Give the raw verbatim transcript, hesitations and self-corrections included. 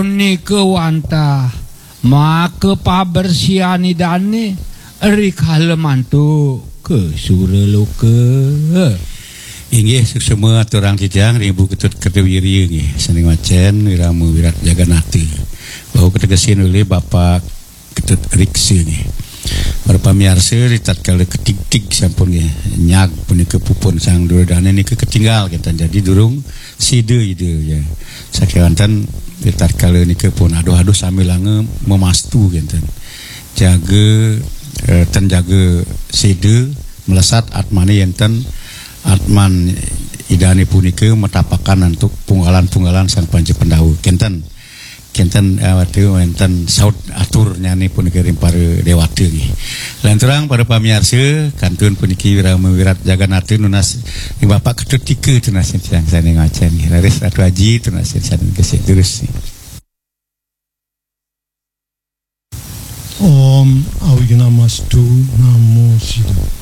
ni kewanta maka pabersihan idane eri kaleman tu ke suraloka. Inggih semua orang kijang ribu ketut kedewiri nggih saning macen wiramu wirat jaganati bahwa ketegasin oleh Bapak ketut riksi nggih para pamirsa tatkala ketik-tik sampun nggih nyag punika pupun sang duradane niki ketinggal kita jadi durung side ide ya sakewanten tatkala niki pun aduh-aduh sambil lange memastu kinten jaga eh, ten jaga side melesat atmane enten Atman idane punika metapakan untuk punggalan-punggalan sang panci pendahu kenten kenten awate uh, wonten saut atur nyane punika rimpare dewata nggih. Lan terang para pamirsa kantun puniki wirama wirat jaganati nunas Bapak ketut tiga tunas yang sane ngacen nggih. Laris atu haji tunas saden gesek terus. Om Awigna Mastu Namo Siddha.